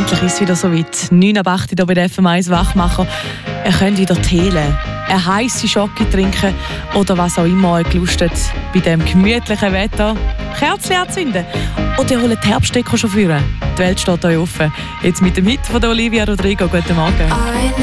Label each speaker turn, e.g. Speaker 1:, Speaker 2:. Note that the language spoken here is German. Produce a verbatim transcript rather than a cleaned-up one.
Speaker 1: Endlich ist es wieder so weit. neun ab acht hier bei der F M eins Wachmacher. Ihr könnt wieder Teele, eine heisse Schocke trinken oder was auch immer euch gelustet bei diesem gemütlichen Wetter. Kerzchen anzünden. Oder ihr holt die Herbstdeko schon führen. Die Welt steht euch offen. Jetzt mit dem Hit von der Olivia Rodrigo. Guten Morgen.